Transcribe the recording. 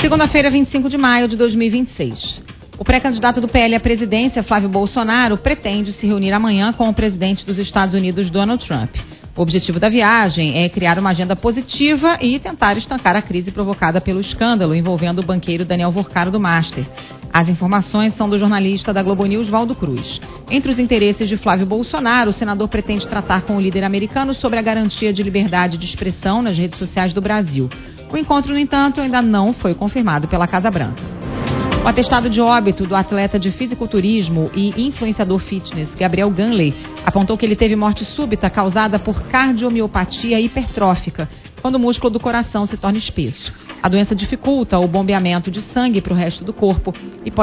Segunda-feira, 25 de maio de 2026. O pré-candidato do PL à presidência, Flávio Bolsonaro, pretende se reunir amanhã com o presidente dos Estados Unidos, Donald Trump. O objetivo da viagem é criar uma agenda positiva e tentar estancar a crise provocada pelo escândalo envolvendo o banqueiro Daniel Vorcaro do Master. As informações são do jornalista da Globo News, Valdo Cruz. Entre os interesses de Flávio Bolsonaro, o senador pretende tratar com o líder americano sobre a garantia de liberdade de expressão nas redes sociais do Brasil. O encontro, no entanto, ainda não foi confirmado pela Casa Branca. O atestado de óbito do atleta de fisiculturismo e influenciador fitness, Gabriel Ganley, apontou que ele teve morte súbita causada por cardiomiopatia hipertrófica, quando o músculo do coração se torna espesso. A doença dificulta o bombeamento de sangue para o resto do corpo e pode